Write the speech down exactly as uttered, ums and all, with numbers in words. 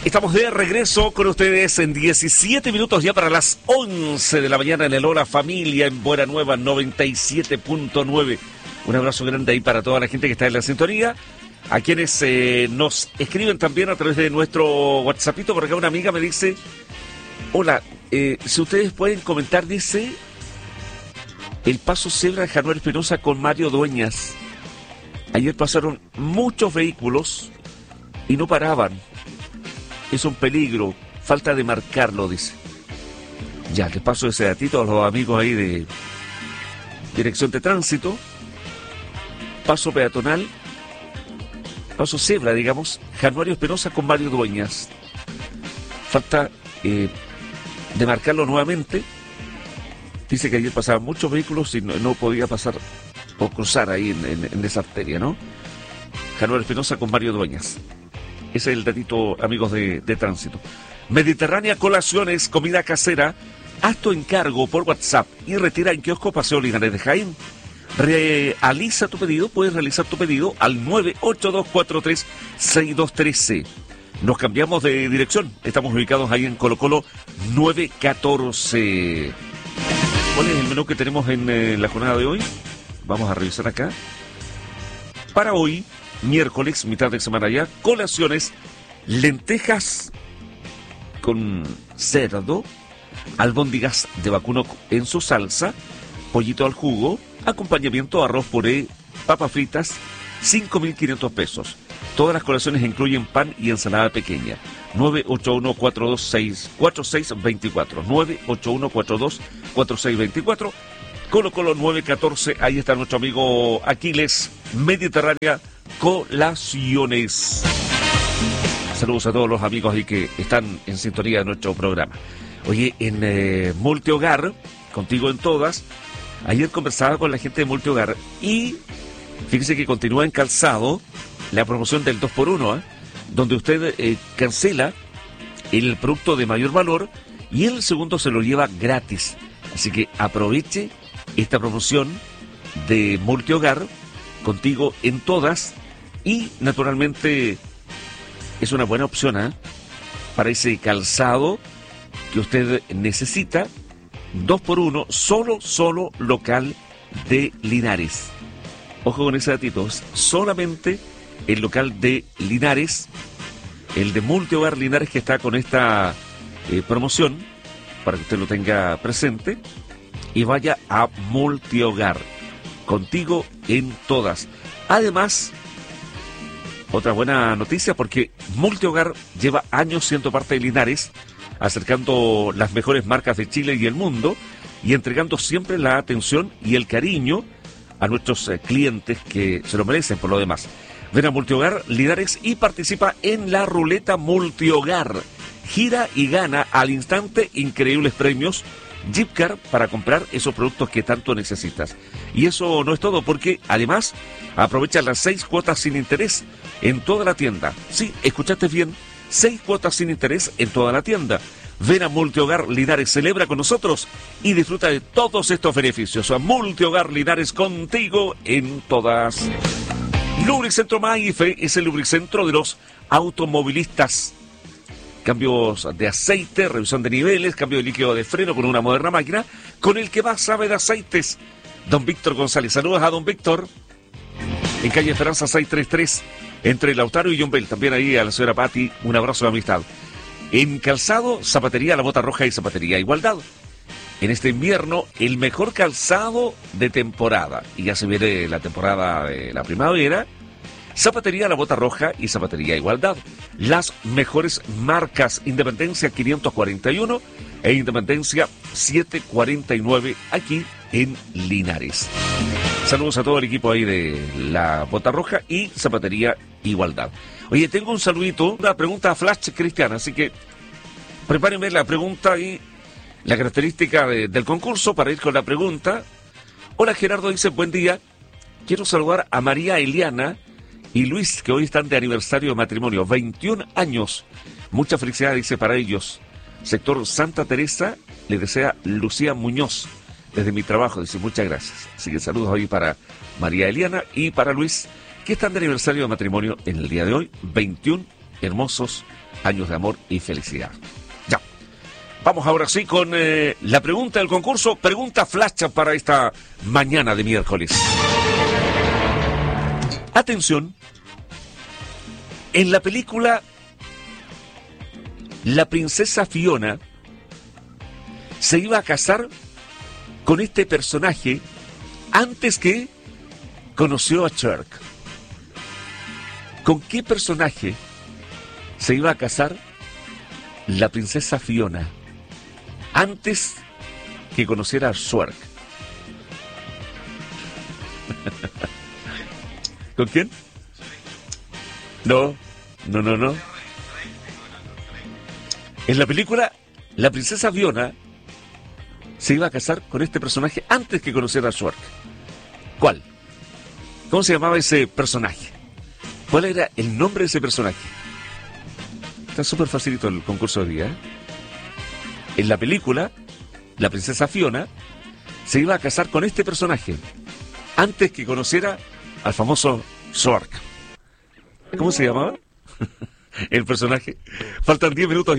Estamos de regreso con ustedes en diecisiete minutos ya para las once de la mañana en el Hola Familia en Buena Nueva noventa y siete punto nueve. Un abrazo grande ahí para toda la gente que está en la sintonía, a quienes eh, nos escriben también a través de nuestro WhatsAppito. Por acá una amiga me dice, hola, eh, si ustedes pueden comentar, dice, el paso cebra de Januel Espinosa con Mario Dueñas. Ayer pasaron muchos vehículos y no paraban. Es un peligro, falta de marcarlo, dice. Ya, les paso ese datito a los amigos ahí de Dirección de Tránsito. Paso peatonal, paso cebra, digamos, Januario Espinosa con Mario Dueñas. Falta eh, de marcarlo nuevamente. Dice que ayer pasaban muchos vehículos y no, no podía pasar o cruzar ahí en, en, en esa arteria, ¿no? Januario Espinosa con Mario Dueñas. Ese es el datito, amigos de, de tránsito. Mediterránea Colaciones, comida casera. Haz tu encargo por WhatsApp y retira en kiosco Paseo Linares de Jaén. Realiza tu pedido, puedes realizar tu pedido al nueve ocho dos cuatro tres seis dos uno tres. Nos cambiamos de dirección. Estamos ubicados ahí en Colo Colo nueve catorce. ¿Cuál es el menú que tenemos en eh, la jornada de hoy? Vamos a revisar acá. Para hoy, miércoles, mitad de semana ya, colaciones, lentejas con cerdo, albóndigas de vacuno en su salsa, pollito al jugo, acompañamiento, arroz, puré, papas fritas, cinco mil quinientos pesos. Todas las colaciones incluyen pan y ensalada pequeña. nueve ocho uno cuatro dos seis cuatro seis dos cuatro, nueve ocho uno cuatro dos cuatro seis dos cuatro, Colo Colo nueve catorce, ahí está nuestro amigo Aquiles, Mediterránea Colaciones. Saludos a todos los amigos ahí que están en sintonía de nuestro programa. Oye, en eh, Multihogar, contigo en todas, ayer conversaba con la gente de Multihogar y fíjese que continúa en Calzado la promoción del dos por uno, ¿eh? Donde usted eh, cancela el producto de mayor valor y el segundo se lo lleva gratis. Así que aproveche esta promoción de Multihogar, contigo en todas, y naturalmente es una buena opción ¿eh? para ese calzado que usted necesita. Dos por uno, solo, solo local de Linares. Ojo con ese datito, solamente el local de Linares, el de Multihogar Linares, que está con esta eh, promoción, para que usted lo tenga presente, y vaya a Multihogar, contigo en todas. Además, otra buena noticia, porque Multihogar lleva años siendo parte de Linares, acercando las mejores marcas de Chile y el mundo, y entregando siempre la atención y el cariño a nuestros eh, clientes que se lo merecen por lo demás. Ven a Multihogar Linares y participa en la ruleta Multihogar. Gira y gana al instante increíbles premios Jeep Car para comprar esos productos que tanto necesitas. Y eso no es todo, porque además aprovecha las seis cuotas sin interés en toda la tienda. Sí, escuchaste bien, seis cuotas sin interés en toda la tienda. Ven a Multihogar Linares, celebra con nosotros y disfruta de todos estos beneficios. A Multihogar Linares, contigo en todas. Lubricentro Maife es el lubricentro de los automovilistas. Cambios de aceite, revisión de niveles, cambio de líquido de freno con una moderna máquina con el que más sabe de aceites. Don Víctor González, saludos a don Víctor. En calle Esperanza seiscientos treinta y tres, entre Lautaro y Yombel. También ahí a la señora Patti, un abrazo de amistad. En calzado, zapatería La Bota Roja y zapatería Igualdad. En este invierno, el mejor calzado de temporada. Y ya se viene la temporada de la primavera. Zapatería La Bota Roja y zapatería Igualdad. Las mejores marcas, Independencia quinientos cuarenta y uno e Independencia setecientos cuarenta y nueve, aquí en Linares. Saludos a todo el equipo ahí de La Bota Roja y zapatería Igualdad. Oye, tengo un saludito, una pregunta flash cristiana, así que prepárenme la pregunta y la característica de, del concurso para ir con la pregunta. Hola Gerardo, dice, buen día. Quiero saludar a María Eliana y Luis, que hoy están de aniversario de matrimonio, veintiún años. Mucha felicidad, dice, para ellos. Sector Santa Teresa, le desea Lucía Muñoz, desde mi trabajo, dice, muchas gracias. Así que saludos hoy para María Eliana y para Luis, que están de aniversario de matrimonio en el día de hoy, veintiún hermosos años de amor y felicidad. Ya. Vamos ahora sí con eh, la pregunta del concurso. Pregunta flash para esta mañana de miércoles. Atención. En la película la princesa Fiona se iba a casar con este personaje antes que conoció a Shrek. ¿Con qué personaje se iba a casar la princesa Fiona antes que conociera a Shrek? ¿Con quién? No, no, no, no. En la película, la princesa Fiona se iba a casar con este personaje antes que conociera a Shrek. ¿Cuál? ¿Cómo se llamaba ese personaje? ¿Cuál era el nombre de ese personaje? Está súper facilito el concurso de día, ¿eh? En la película, la princesa Fiona se iba a casar con este personaje antes que conociera al famoso Shrek. ¿Cómo se llamaba el personaje? Faltan diez minutos.